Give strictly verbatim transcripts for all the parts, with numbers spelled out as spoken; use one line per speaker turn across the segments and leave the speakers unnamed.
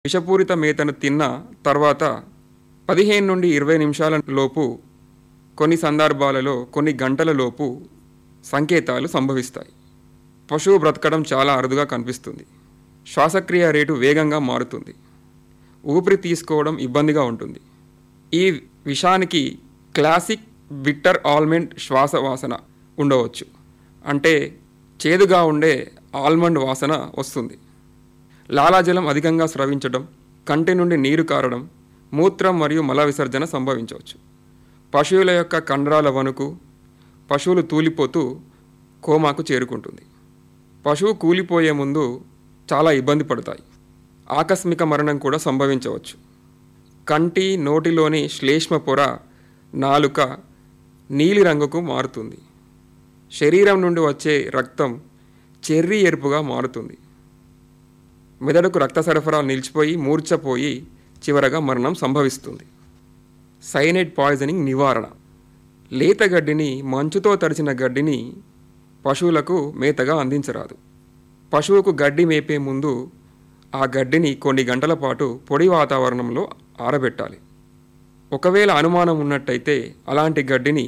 విషపూరిత మేతను తిన్న తర్వాత పదిహేను నుండి ఇరవై నిమిషాల లోపు, కొన్ని సందర్భాలలో కొన్ని గంటల లోపు సంకేతాలు సంభవిస్తాయి. పశువు బ్రతకడం చాలా అరుదుగా కనిపిస్తుంది. శ్వాసక్రియ రేటు వేగంగా మారుతుంది. ఊపిరి తీసుకోవడం ఇబ్బందిగా ఉంటుంది. ఈ విషానికి క్లాసిక్ బిట్టర్ ఆల్మండ్ శ్వాస వాసన ఉండవచ్చు. అంటే చేదుగా ఉండే ఆల్మండ్ వాసన వస్తుంది. లాలాజలం అధికంగా స్రవించడం, కంటి నుండి నీరు కారడం, మూత్రం మరియు మల విసర్జన సంభవించవచ్చు. పశువుల యొక్క కండరాల వణుకు, పశువులు తూలిపోతూ కోమాకు చేరుకుంటుంది. పశువు కూలిపోయే ముందు చాలా ఇబ్బంది పడతాయి. ఆకస్మిక మరణం కూడా సంభవించవచ్చు. కంటి నోటిలోని శ్లేష్మ పొర, నాలుక నీలి రంగుకు మారుతుంది. శరీరం నుండి వచ్చే రక్తం చెర్రీ ఎరుపుగా మారుతుంది. మెదడుకు రక్త సరఫరా నిలిచిపోయి మూర్ఛపోయి చివరగా మరణం సంభవిస్తుంది. సైనైడ్ పాయిజనింగ్ నివారణ. లేత గడ్డిని, మంచుతో తడిచిన గడ్డిని పశువులకు మేతగా అందించరాదు. పశువుకు గడ్డి మేపే ముందు ఆ గడ్డిని కొన్ని గంటల పాటు పొడి వాతావరణంలో ఆరబెట్టాలి. ఒకవేళ అనుమానం ఉన్నట్టయితే అలాంటి గడ్డిని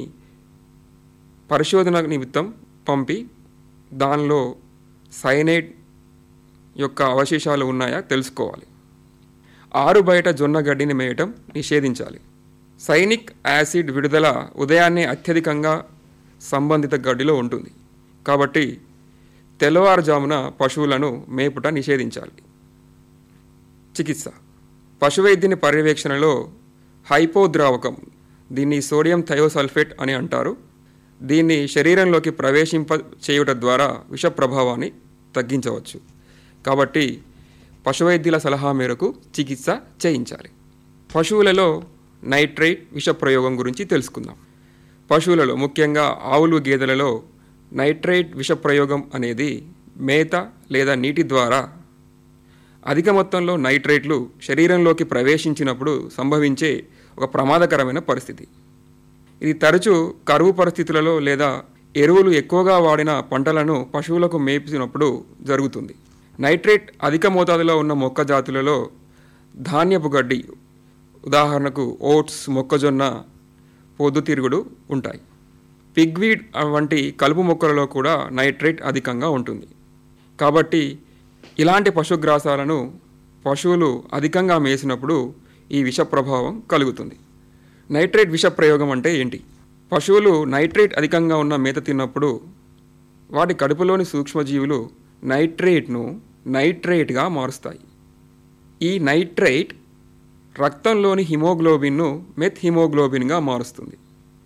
పరిశోధన నిమిత్తం పంపి దానిలో సైనైడ్ యొక్క అవశేషాలు ఉన్నాయా తెలుసుకోవాలి. ఆరు బయట జొన్న గడ్డిని మేయటం నిషేధించాలి. సైనిక్ యాసిడ్ విడుదల ఉదయాన్నే అత్యధికంగా సంబంధిత గడ్డిలో ఉంటుంది కాబట్టి తెల్లవారుజామున పశువులను మేపుట నిషేధించాలి. చికిత్స. పశువైద్యుని పర్యవేక్షణలో హైపోద్రావకం, దీన్ని సోడియం థయోసల్ఫేట్ అని అంటారు. దీన్ని శరీరంలోకి ప్రవేశింప చేయుట ద్వారా విష ప్రభావాన్ని తగ్గించవచ్చు. కాబట్టి పశువైద్యుల సలహా మేరకు చికిత్స చేయించాలి. పశువులలో నైట్రేట్ విష ప్రయోగం గురించి తెలుసుకుందాం. పశువులలో ముఖ్యంగా ఆవులు, గేదెలలో నైట్రేట్ విష ప్రయోగం అనేది మేత లేదా నీటి ద్వారా అధిక మొత్తంలో నైట్రేట్లు శరీరంలోకి ప్రవేశించినప్పుడు సంభవించే ఒక ప్రమాదకరమైన పరిస్థితి. ఇది తరచూ కరువు పరిస్థితులలో లేదా ఎరువులు ఎక్కువగా వాడిన పంటలను పశువులకు మేపినప్పుడు జరుగుతుంది. నైట్రేట్ అధిక మోతాదులో ఉన్న మొక్క జాతులలో ధాన్యపు గడ్డి, ఉదాహరణకు ఓట్స్, మొక్కజొన్న, పొద్దుతిరుగుడు ఉంటాయి. పిగ్వీడ్ వంటి కలుపు మొక్కలలో కూడా నైట్రేట్ అధికంగా ఉంటుంది. కాబట్టి ఇలాంటి పశుగ్రాసాలను పశువులు అధికంగా మేసినప్పుడు ఈ విష ప్రభావం కలుగుతుంది. నైట్రేట్ విష ప్రయోగం అంటే ఏంటి? పశువులు నైట్రేట్ అధికంగా ఉన్న మేత తిన్నప్పుడు వాటి కడుపులోని సూక్ష్మజీవులు నైట్రేట్ను నైట్రేట్గా మారుస్తాయి. ఈ నైట్రేట్ రక్తంలోని హిమోగ్లోబిన్ను మెత్ హిమోగ్లోబిన్గా మారుస్తుంది.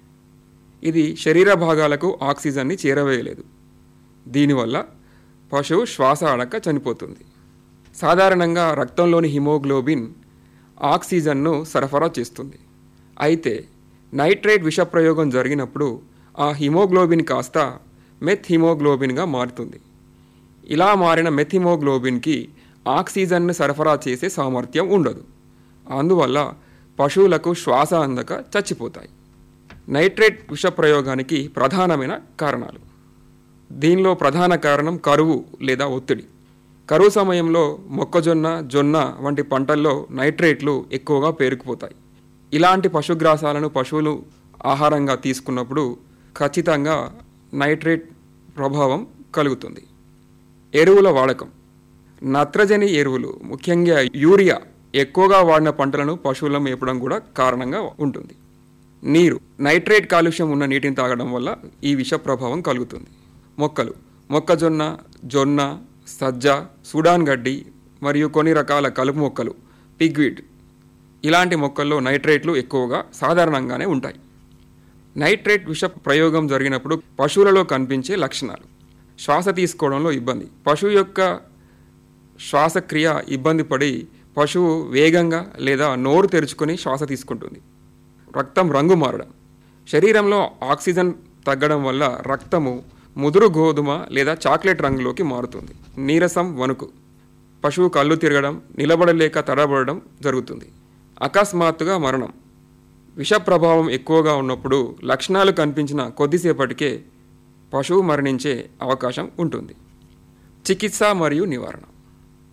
ఇది శరీర భాగాలకు ఆక్సిజన్ని చేరవేయలేదు. దీనివల్ల పశువు శ్వాస ఆడక చనిపోతుంది. సాధారణంగా రక్తంలోని హిమోగ్లోబిన్ ఆక్సిజన్ను సరఫరా చేస్తుంది. అయితే నైట్రేట్ విష ప్రయోగం జరిగినప్పుడు ఆ హిమోగ్లోబిన్ కాస్త మెత్ హిమోగ్లోబిన్గా మారుతుంది. ఇలా మారిన మెత్ హిమోగ్లోబిన్కి ఆక్సిజన్ను సరఫరా చేసే సామర్థ్యం ఉండదు. అందువల్ల పశువులకు శ్వాస అందక చచ్చిపోతాయి. నైట్రేట్ విష ప్రయోగానికి ప్రధానమైన కారణాలు. దీనిలో ప్రధాన కారణం కరువు లేదా ఒత్తిడి. కరువు సమయంలో మొక్కజొన్న, జొన్న వంటి పంటల్లో నైట్రేట్లు ఎక్కువగా పేరుకుపోతాయి. ఇలాంటి పశుగ్రాసాలను పశువులు ఆహారంగా తీసుకున్నప్పుడు ఖచ్చితంగా నైట్రేట్ ప్రభావం కలుగుతుంది. ఎరువుల వాడకం. నత్రజని ఎరువులు, ముఖ్యంగా యూరియా ఎక్కువగా వాడిన పంటలను పశువులను మేపడం కూడా కారణంగా ఉంటుంది. నీరు. నైట్రేట్ కాలుష్యం ఉన్న నీటిని తాగడం వల్ల ఈ విష ప్రభావం కలుగుతుంది. మొక్కలు. మొక్కజొన్న, జొన్న, సజ్జ, సూడాన్ గడ్డి మరియు కొన్ని రకాల కలుపు మొక్కలు, పిగ్వీడ్, ఇలాంటి మొక్కల్లో నైట్రేట్లు ఎక్కువగా సాధారణంగానే ఉంటాయి. నైట్రేట్ విష ప్రయోగం జరిగినప్పుడు పశువులలో కనిపించే లక్షణాలు. శ్వాస తీసుకోవడంలో ఇబ్బంది. పశువు యొక్క శ్వాసక్రియ ఇబ్బంది పడి పశువు వేగంగా లేదా నోరు తెరుచుకొని శ్వాస తీసుకుంటుంది. రక్తం రంగు మారడం. శరీరంలో ఆక్సిజన్ తగ్గడం వల్ల రక్తము ముదురు గోధుమ లేదా చాక్లెట్ రంగులోకి మారుతుంది. నీరసం, వణుకు. పశువు కళ్ళు తిరగడం, నిలబడలేక తడబడడం జరుగుతుంది. అకస్మాత్తుగా మరణం. విష ప్రభావం ఎక్కువగా ఉన్నప్పుడు లక్షణాలు కనిపించిన కొద్దిసేపటికే పశువు మరణించే అవకాశం ఉంటుంది. చికిత్స మరియు నివారణ.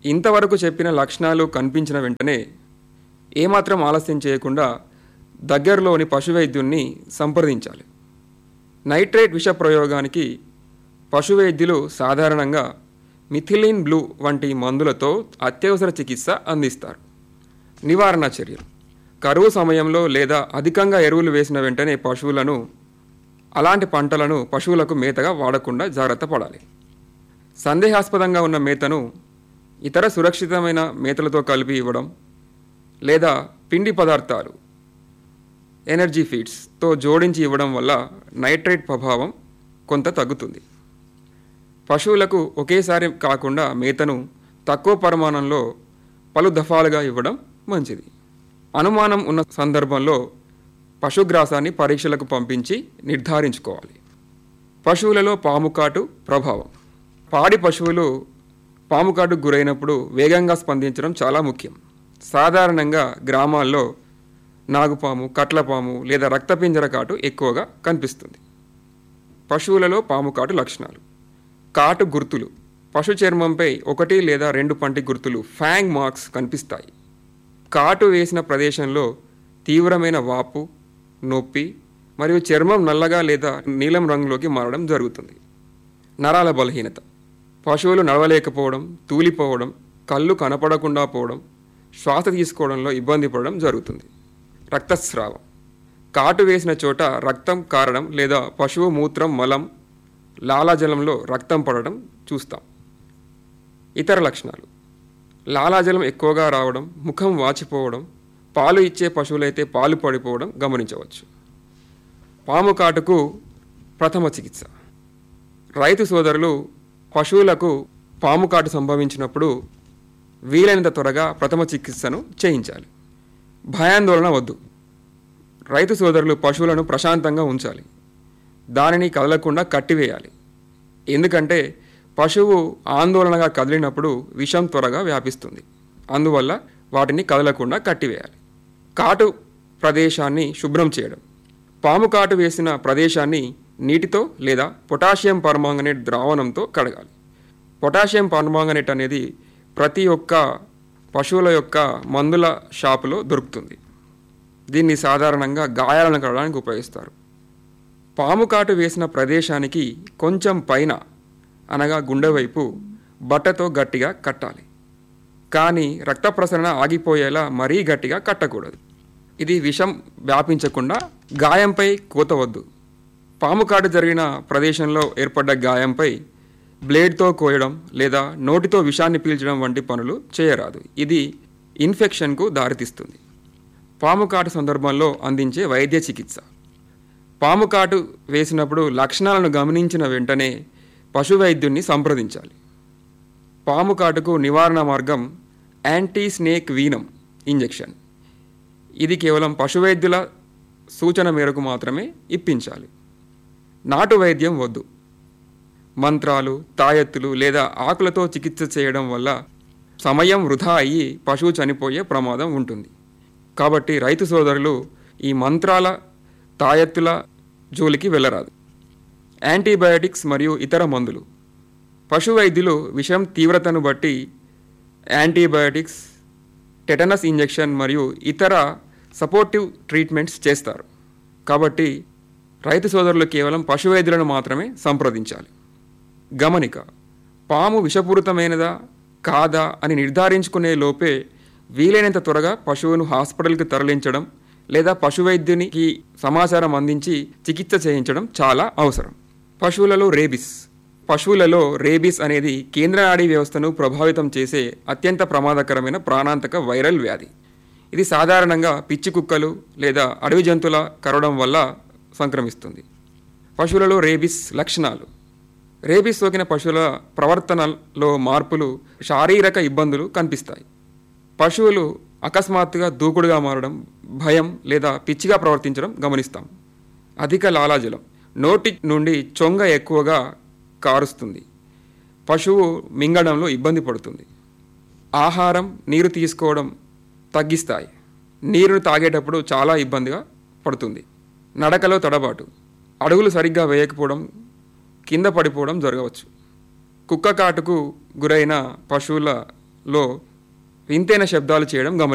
ఇంతవరకు చెప్పిన లక్షణాలు కనిపించిన వెంటనే ఏమాత్రం ఆలస్యం చేయకుండా దగ్గరలోని పశువైద్యుణ్ణి సంప్రదించాలి. నైట్రేట్ విష ప్రయోగానికి పశువైద్యులు సాధారణంగా మిథిలిన్ బ్లూ వంటి మందులతో అత్యవసర చికిత్స అందిస్తారు. నివారణ చర్యలు: కరువు సమయంలో లేదా అధికంగా ఎరువులు వేసిన వెంటనే పశువులను అలాంటి పంటలను పశువులకు మేతగా వాడకుండా జాగ్రత్త పడాలి. సందేహాస్పదంగా ఉన్న మేతను ఇతర సురక్షితమైన మేతలతో కలిపి ఇవ్వడం లేదా పిండి పదార్థాలు ఎనర్జీ ఫీడ్స్తో జోడించి ఇవ్వడం వల్ల నైట్రేట్ ప్రభావం కొంత తగ్గుతుంది. పశువులకు ఒకేసారి కాకుండా మేతను తక్కువ పరిమాణంలో పలు దఫాలుగా ఇవ్వడం మంచిది. అనుమానం ఉన్న సందర్భంలో పశుగ్రాసాన్ని పరీక్షలకు పంపించి నిర్ధారించుకోవాలి. పశువులలో పాముకాటు ప్రభావం: పాడి పశువులు పాముకాటుకు గురైనప్పుడు వేగంగా స్పందించడం చాలా ముఖ్యం. సాధారణంగా గ్రామాల్లో నాగుపాము, కట్లపాము లేదా రక్తపింజర కాటు ఎక్కువగా కనిపిస్తుంది. పశువులలో పాముకాటు లక్షణాలు: కాటు గుర్తులు: పశు చర్మంపై ఒకటి లేదా రెండు పంటి గుర్తులు ఫ్యాంగ్ మార్క్స్ కనిపిస్తాయి. కాటు వేసిన ప్రదేశంలో తీవ్రమైన వాపు, నొప్పి మరియు చర్మం నల్లగా లేదా నీలం రంగులోకి మారడం జరుగుతుంది. నరాల బలహీనత: పశువులు నడవలేకపోవడం, తూలిపోవడం, కళ్ళు కనపడకుండా పోవడం, శ్వాస తీసుకోవడంలో ఇబ్బంది పడడం జరుగుతుంది. రక్తస్రావం: కాటు వేసిన చోట రక్తం కారడం లేదా పశువు మూత్రం, మలం, లాలాజలంలో రక్తం పడడం చూస్తాం. ఇతర లక్షణాలు: లాలాజలం ఎక్కువగా రావడం, ముఖం వాచిపోవడం, పాలు ఇచ్చే పశువులైతే పాలు పడిపోవడం గమనించవచ్చు. పాము కాటుకు ప్రథమ చికిత్స: రైతు సోదరులు పశువులకు పాము కాటు సంభవించినప్పుడు వీలైనంత త్వరగా ప్రథమ చికిత్సను చేయించాలి. భయాందోళన వద్దు. రైతు సోదరులు పశువులను ప్రశాంతంగా ఉంచాలి. దానిని కదలకుండా కట్టివేయాలి. ఎందుకంటే పశువు ఆందోళనగా కదిలినప్పుడు విషం త్వరగా వ్యాపిస్తుంది. అందువల్ల వాటిని కదలకుండా కట్టివేయాలి. కాటు ప్రదేశాన్ని శుభ్రం చేయడం: పాము కాటు వేసిన ప్రదేశాన్ని నీటితో లేదా పొటాషియం పర్మాంగనేట్ ద్రావణంతో కడగాలి. పొటాషియం పర్మాంగనేట్ అనేది ప్రతి ఒక్క పశువుల యొక్క మందుల షాపులో దొరుకుతుంది. దీన్ని సాధారణంగా గాయాలను కడగడానికి ఉపయోగిస్తారు. పాము కాటు వేసిన ప్రదేశానికి కొంచెం పైన అనగా గుండె వైపు బట్టతో గట్టిగా కట్టాలి. కానీ రక్త ప్రసరణ ఆగిపోయేలా మరీ గట్టిగా కట్టకూడదు. ఇది విషం వ్యాపించకుండా గాయంపై కోతవద్దు. పాము కాటు జరిగిన ప్రదేశంలో ఏర్పడ్డ గాయంపై బ్లేడ్తో కోయడం లేదా నోటితో విషాన్ని పీల్చడం వంటి పనులు చేయరాదు. ఇది ఇన్ఫెక్షన్కు దారితీస్తుంది. పాము కాటు సందర్భంలో అందించే వైద్య చికిత్స: పాము కాటు వేసినప్పుడు లక్షణాలను గమనించిన వెంటనే పశు వైద్యున్ని సంప్రదించాలి. పాము కాటుకు నివారణ మార్గం యాంటీ స్నేక్ వీనం ఇంజెక్షన్. ఇది కేవలం పశువైద్యుల సూచన మేరకు మాత్రమే ఇప్పించాలి. నాటు వైద్యం వద్దు. మంత్రాలు, తాయెత్తులు లేదా ఆకులతో చికిత్స చేయడం వల్ల సమయం వృధా అయ్యి పశువు చనిపోయే ప్రమాదం ఉంటుంది. కాబట్టి రైతు సోదరులు ఈ మంత్రాల, తాయెత్తుల జోలికి వెళ్ళరాదు. యాంటీబయాటిక్స్ మరియు ఇతర మందులు: పశు వైద్యులు విషం తీవ్రతను బట్టి యాంటీబయాటిక్స్, టెటనస్ ఇంజెక్షన్ మరియు ఇతర సపోర్టివ్ ట్రీట్మెంట్స్ చేస్తారు. కాబట్టి రైతు సోదరులు కేవలం పశు వైద్యులను మాత్రమే సంప్రదించాలి. గమనిక: పాము విషపూరితమైనదా కాదా అని నిర్ధారించుకునే లోపే వీలైనంత త్వరగా పశువును హాస్పిటల్కి తరలించడం లేదా పశువైద్యునికి సమాచారం అందించి చికిత్స చేయించడం చాలా అవసరం. పశువులలో రేబిస్: పశువులలో రేబిస్ అనేది కేంద్ర నాడీ వ్యవస్థను ప్రభావితం చేసే అత్యంత ప్రమాదకరమైన ప్రాణాంతక వైరల్ వ్యాధి. ఇది సాధారణంగా పిచ్చి కుక్కలు లేదా అడవి జంతువుల కరవడం వల్ల సంక్రమిస్తుంది. పశువులలో రేబిస్ లక్షణాలు: రేబిస్ సోకిన పశువుల ప్రవర్తనలో మార్పులు, శారీరక ఇబ్బందులు కనిపిస్తాయి. పశువులు అకస్మాత్తుగా దూకుడుగా మారడం, భయం లేదా పిచ్చిగా ప్రవర్తించడం గమనిస్తాం. అధిక లాలాజలం: నోటి నుండి చొంగ ఎక్కువగా కారుస్తుంది. పశువు మింగడంలో ఇబ్బంది పడుతుంది. ఆహారం, నీరు తీసుకోవడం తగ్గిస్తాయి. నీరును తాగేటప్పుడు చాలా ఇబ్బందిగా పడుతుంది. నడకలో తడబాటు: అడుగులు సరిగ్గా వేయకపోవడం, కింద పడిపోవడం జరగవచ్చు. కుక్క కాటుకు గురైన పశువుల లో వింతైన శబ్దాలు చేయడం గమనించారు.